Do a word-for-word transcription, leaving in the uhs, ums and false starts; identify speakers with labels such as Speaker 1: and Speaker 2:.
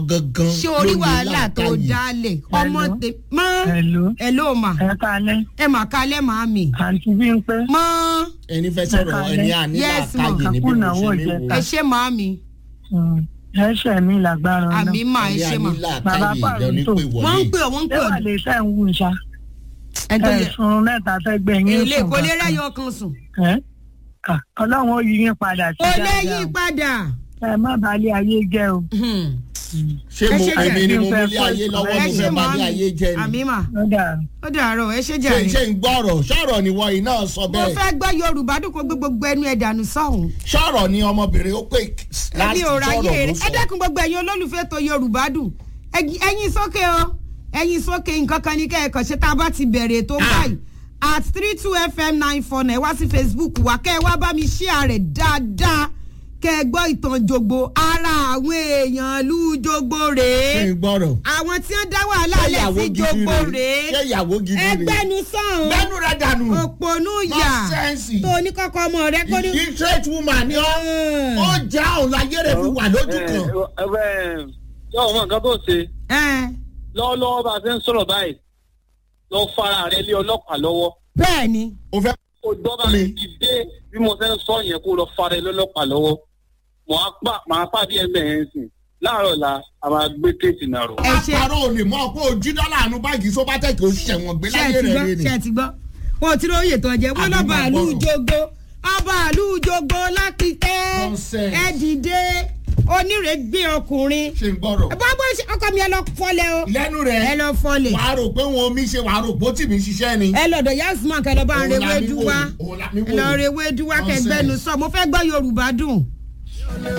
Speaker 1: gangan.
Speaker 2: ṣé orí wàhálà tó dálẹ̀ ọmọ tẹ mọ́ hello ma
Speaker 3: ẹ kálẹ́
Speaker 2: ẹ mà kálẹ̀ màámi.
Speaker 3: àǹtí bí ń pẹ́.
Speaker 2: mọ́
Speaker 1: ẹni fẹ́ sọ̀rọ̀ ẹni ànílà káyè níbi mo ṣe ní wò.
Speaker 2: ẹ ṣé màámi.
Speaker 3: ẹ ṣe mí lágbára náà.
Speaker 2: àmì mà ẹ ṣé mà.
Speaker 3: bàbá pàrọ̀ tó
Speaker 2: wọ́n ń pè ọ́ wọ́n ń pè ọ́.
Speaker 3: ẹ wà lè fẹ́ ń wù ṣá. ẹ̀sùn mẹ́ta fẹ́ gbẹ̀yìn sùn.
Speaker 2: èlé kò lè ráyọ̀ kan sùn.
Speaker 3: ọlọ́run ó yí yín padà sí
Speaker 2: dáadáa. ó lè yí padà.
Speaker 3: ẹ má balẹ̀ ayé jẹ́ o.
Speaker 1: ṣé mo èmi ni mo múlé ayé lọ́wọ́ mo fẹ́ balẹ̀ ayé jẹ́ ni.
Speaker 2: àmì mà ó dàárọ̀ ẹ ṣé jàre.
Speaker 1: ṣe ń gbọ́rọ̀ sọ̀rọ̀ ni wọ́n yìí náà sọ bẹ́ẹ̀.
Speaker 2: mo fẹ́ gbọ́ yorùbá dùn kó gbé gbogbo ẹnu ẹ̀ dànù sọ́hùn.
Speaker 1: sọ̀rọ̀ ni ọmọbìnrin ó pè láti sọ̀rọ̀ ló sọ.
Speaker 2: ẹ dẹ́kun gbogbo ẹ̀yin olólùfẹ́ tó yorùbá dùn ẹ̀yin sókè o ẹ̀yin sókè nǹkan kan ní kẹ́ẹ̀kan ṣe tá a bá ti bẹ̀rẹ̀ tó báyìí at three two f m nine four nine wá sí facebook wá kẹ́ ẹ wá bá mi share rẹ̀ dáadáa kẹ́ ẹ gbọ́ ìtàn jogbo ara àwọn èèyàn ìlú jogbo rèé.
Speaker 1: ṣé ń gbọ́rọ̀.
Speaker 2: àwọn tí wọ́n dá wàhálà lẹ̀ sí jogbo rèé.
Speaker 1: ṣé ìyàwó gidi rèé.
Speaker 2: ẹgbẹ́nu sọ̀hún.
Speaker 1: gbẹ́nu rẹ̀ dànù.
Speaker 2: òpònú yà tó oníkọ́kọ́ ọmọ rẹ kó ní.
Speaker 1: illiterate woman ni ọ́ ó já òun láyé rẹ̀ fi wà lójú kan.
Speaker 4: ẹ ẹ yọ ọmọ nǹkan tó ṣe. lọ́wọ́lọ́wọ́ bá a ṣe ń sọ̀rọ̀ báyìí lọ fara rẹ lé ọlọ́pàá lọ́wọ́.
Speaker 2: bẹ́ẹ̀ ni.
Speaker 1: o fẹ́.
Speaker 4: o dọ́gba mi ti dé bí mo ṣe ń sọ yẹn kó lọ fara rẹ lọ́lọ́pàá lọ́wọ́ màá pàdé ẹgbẹ́ yẹn sìn láàárọ̀ la a máa gbé kéèkì náà rò.
Speaker 1: ẹ ṣe àpárọ̀ ò lè mọ pé ojú dọ́là àánú báàgì sóbátẹ́kì ó ṣẹ̀wọ̀n gbé láyé rẹ̀ rẹ̀ ni.
Speaker 2: ṣe ti gbọ́ wọn ò tí lóye tó jẹ wọn lọ́ba àlú jogbo ọba àlú jogbo láti tẹ́ ẹ dìde onírè gbé ọkùnrin.
Speaker 1: ṣe ń gbọ́rọ̀.
Speaker 2: bọ́bọ́ ọkọ mi ẹ lọ fọlẹ̀ o.
Speaker 1: lẹ́nu rẹ̀
Speaker 2: ẹ lọ fọlẹ̀.
Speaker 1: wàá rò pé wọn omi ṣe wàá rò pé ó tì mí ṣiṣẹ́ ni.
Speaker 2: ẹ lọ́dọ̀ yasman kẹ lọ bá ń rewé dúwá ẹ lọ rewé dúwá kẹ gbẹnu sọ mo fẹ́ gbọ́ yorùbá dùn.